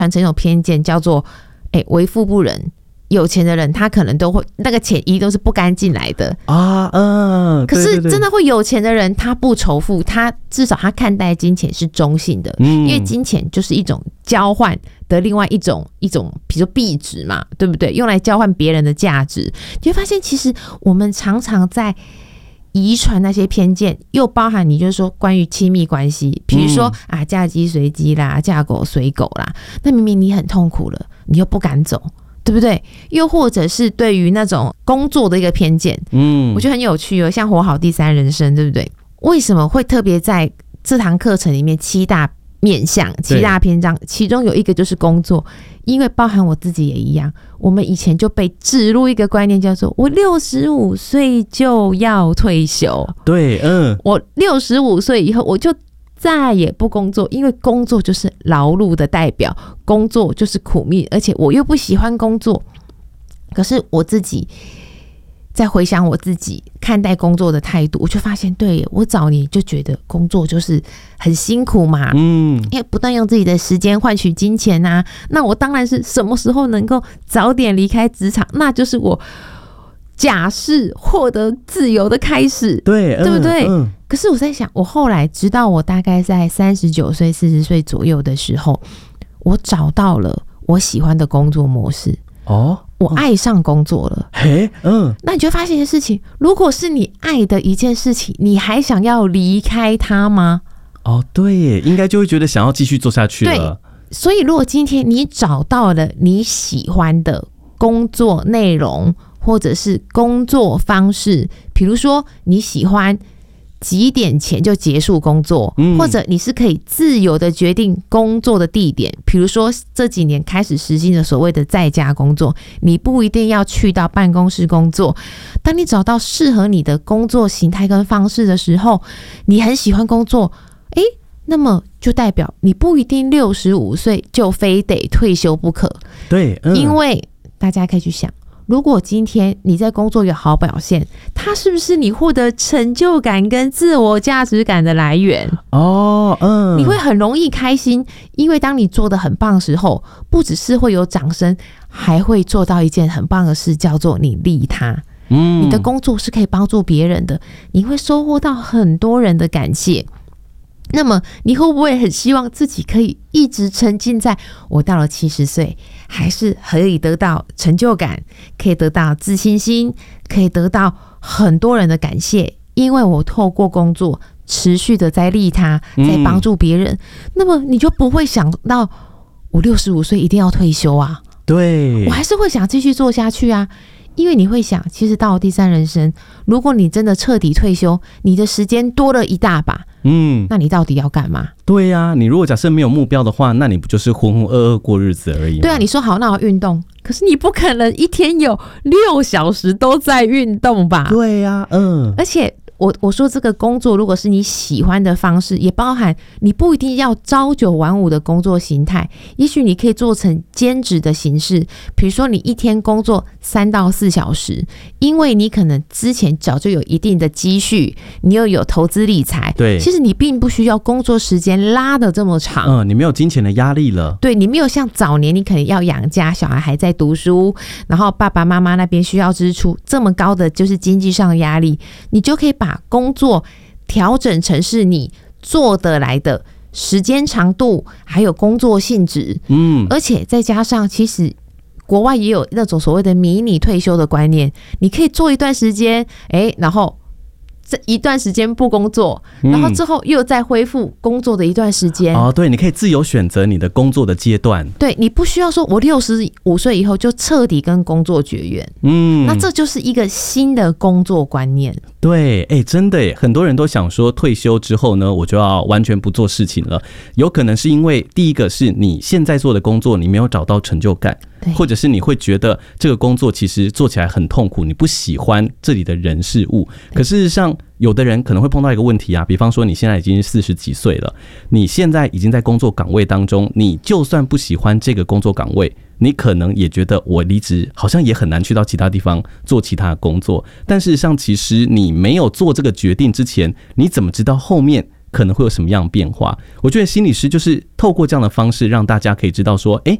传承一种偏见，叫做为富不仁。有钱的人他可能都会那个钱一都是不干净来的啊，可是真的会有钱的人，他不仇富，他至少他看待金钱是中性的，因为金钱就是一种交换的另外一种，比如说币值嘛，对不对？用来交换别人的价值，你会发现其实我们常常在遗传那些偏见，又包含你就是说关于亲密关系，比如说嫁鸡随鸡啦，嫁狗随狗啦，那明明你很痛苦了，你又不敢走。对不对？又或者是对于那种工作的一个偏见，我觉得很有趣哦，像活好第三人生，对不对？为什么会特别在这堂课程里面7大面向、7大篇章，其中有一个就是工作，因为包含我自己也一样，我们以前就被植入一个观念，叫做我65岁就要退休， 对， 我65岁以后我就再也不工作，因为工作就是劳碌的代表，工作就是苦命，而且我又不喜欢工作。可是我自己在回想我自己看待工作的态度，我就发现，对，我早年就觉得工作就是很辛苦嘛，因为不断用自己的时间换取金钱啊，那我当然是什么时候能够早点离开职场，那就是我假释获得自由的开始，对不对？可是我在想，我后来直到我大概在39岁、40岁左右的时候，我找到了我喜欢的工作模式。我爱上工作了。那你就发现一件事情，如果是你爱的一件事情，你还想要离开它吗？ 对耶，应该就会觉得想要继续做下去了。对， 所以如果今天你找到了你喜欢的工作内容，或者是工作方式，比如说你喜欢几点前就结束工作，或者你是可以自由的决定工作的地点，比如说这几年开始实行的所谓的在家工作，你不一定要去到办公室工作。当你找到适合你的工作形态跟方式的时候，你很喜欢工作，那么就代表你不一定65岁就非得退休不可。对，因为大家可以去想，如果今天你在工作有好表现，它是不是你获得成就感跟自我价值感的来源？你会很容易开心，因为当你做得很棒的时候，不只是会有掌声，还会做到一件很棒的事，叫做你利他。你的工作是可以帮助别人的，你会收获到很多人的感谢。那么你会不会很希望自己可以一直沉浸在我到了70岁还是可以得到成就感，可以得到自信心，可以得到很多人的感谢，因为我透过工作持续的在利他，在帮助别人，那么你就不会想到我65岁一定要退休啊。对，我还是会想继续做下去啊。因为你会想，其实到了第三人生，如果你真的彻底退休，你的时间多了一大把，那你到底要干嘛？对啊，你如果假设没有目标的话，那你不就是浑浑噩噩过日子而已吗？对啊，你说好，那我运动，可是你不可能一天有6小时都在运动吧？对啊，而且我说这个工作如果是你喜欢的方式，也包含你不一定要朝9晚5的工作形态，也许你可以做成兼职的形式，比如说你一天工作3到4小时，因为你可能之前早就有一定的积蓄，你又有投资理财，对，其实你并不需要工作时间拉得这么长， 你没有金钱的压力了， 对，你没有像早年你可能要养家，小孩还在读书，然后爸爸妈妈那边需要支出这么高的就是经济上的压力，你就可以把工作调整成是你做得来的时间长度，还有工作性质，而且再加上其实国外也有那种所谓的迷你退休的观念，你可以做一段时间，然后这一段时间不工作，然后之后又再恢复工作的一段时间。 对，你可以自由选择你的工作的阶段。 对，你不需要说我65岁以后就彻底跟工作绝缘。那这就是一个新的工作观念。 对，真的耶，很多人都想说退休之后呢，我就要完全不做事情了。有可能是因为第一个是你现在做的工作你没有找到成就感，或者是你会觉得这个工作其实做起来很痛苦，你不喜欢这里的人事物。可事实上有的人可能会碰到一个问题啊，比方说你现在已经40几岁了，你现在已经在工作岗位当中，你就算不喜欢这个工作岗位，你可能也觉得我离职好像也很难去到其他地方做其他的工作。但事实上其实你没有做这个决定之前，你怎么知道后面可能会有什么样的变化。我觉得心理师就是透过这样的方式让大家可以知道说，